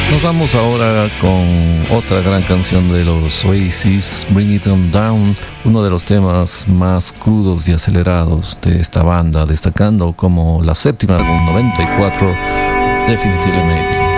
Nos vamos ahora con otra gran canción de los Oasis, Bring It On Down, uno de los temas más crudos y acelerados de esta banda, destacando como la séptima álbum 94, Definitively Maybe.